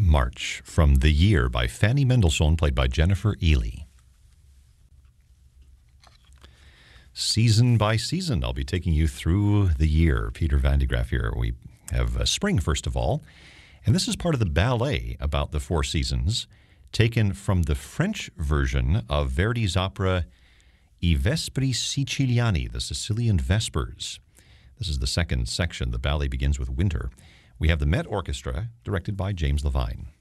March from The Year by Fanny Mendelssohn, played by Jennifer Ely. Season by season, I'll be taking you through the year. Peter Van de Graaff here. We have spring, first of all, and this is part of the ballet about the four seasons, taken from the French version of Verdi's opera I Vespri Siciliani, the Sicilian Vespers. This is the second section. The ballet begins with winter. We have the Met Orchestra, directed by James Levine.